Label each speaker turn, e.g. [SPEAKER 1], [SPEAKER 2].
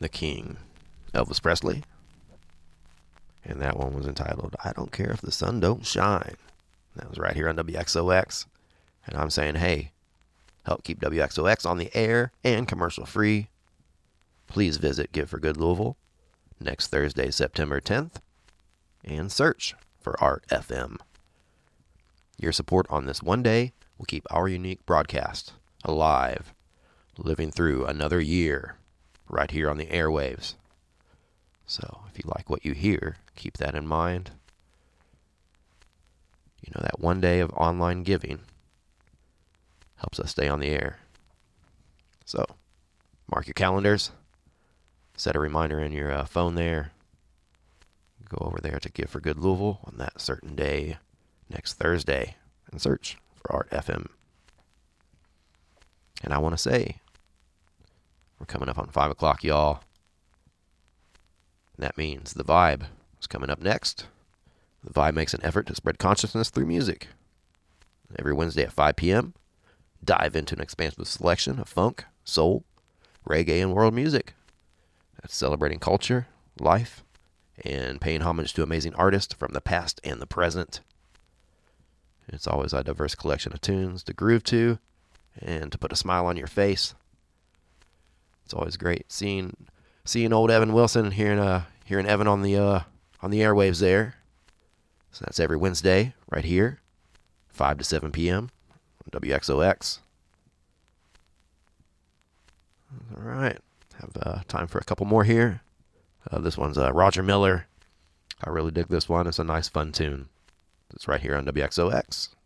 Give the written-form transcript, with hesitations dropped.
[SPEAKER 1] the King, Elvis Presley. And that one was entitled, I Don't Care If the Sun Don't Shine. That was right here on WXOX. And I'm saying, hey, help keep WXOX on the air and commercial free. Please visit Give for Good Louisville next Thursday, September 10th, and search for Art FM. Your support on this one day will keep our unique broadcast alive, living through another year right here on the airwaves. So if you like what you hear, keep that in mind. You know, that one day of online giving helps us stay on the air. So mark your calendars. Set a reminder in your phone there. Go over there to Give for Good Louisville on that certain day next Thursday and search for Art FM. And I want to say, we're coming up on 5 o'clock, y'all. And that means The Vibe is coming up next. The Vibe makes an effort to spread consciousness through music. Every Wednesday at 5 p.m., dive into an expansive selection of funk, soul, reggae, and world music. That's celebrating culture, life, and paying homage to amazing artists from the past and the present. It's always a diverse collection of tunes to groove to and to put a smile on your face. It's always great seeing old Evan Wilson and hearing Evan on the airwaves there. So that's every Wednesday right here, 5 to 7 p.m. on WXOX. All right. Have time for a couple more here. This one's Roger Miller. I really dig this one. It's a nice, fun tune. It's right here on WXOX.